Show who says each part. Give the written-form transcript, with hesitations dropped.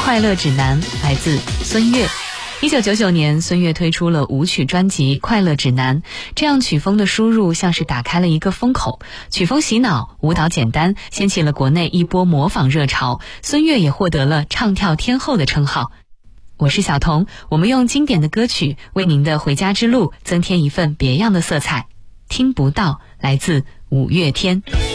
Speaker 1: 快乐指南来自孙悦。1999年，孙悦推出了舞曲专辑《快乐指南》，这样曲风的输入像是打开了一个风口，曲风洗脑，舞蹈简单，掀起了国内一波模仿热潮，孙悦也获得了唱跳天后的称号。我是小彤，我们用经典的歌曲为您的回家之路增添一份别样的色彩。听不到，来自五月天。